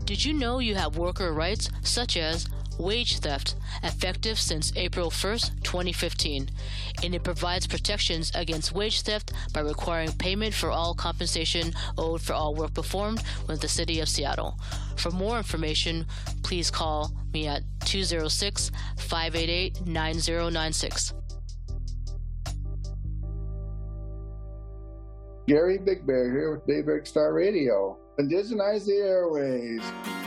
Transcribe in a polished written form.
Did you know you have worker rights such as wage theft, effective since April 1st, 2015, and it provides protections against wage theft by requiring payment for all compensation owed for all work performed with the City of Seattle. For more information, please call me at 206-588-9096. Gary Big Bear here with Daybreak Star Radio. Indigenize the airways.